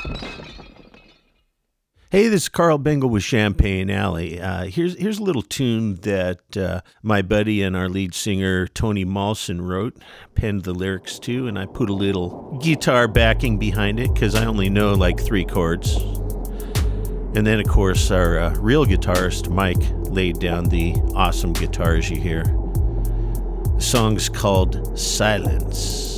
Hey, this is Carl Bengal with Champagne Alley. Here's a little tune that my buddy and our lead singer Tony Malson wrote, penned the lyrics to, and I put a little guitar backing behind it because I only know like 3 chords. And then, of course, our real guitarist Mike laid down the awesome guitars you hear. The song's called Silence.